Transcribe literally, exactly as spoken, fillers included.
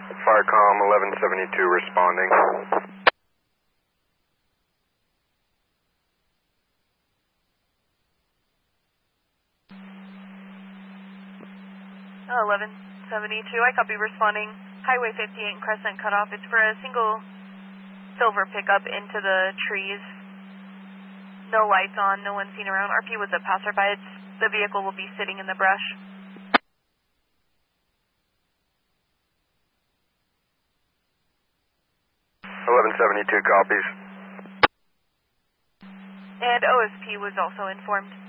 Firecom eleven seventy-two responding. eleven seventy-two, I copy responding. Highway fifty-eight and Crescent cutoff. It's for a single silver pickup into the trees. No lights on, no one seen around. R P was a passerby. It's, the vehicle will be sitting in the brush. eleven seventy-two copies. And O S P was also informed.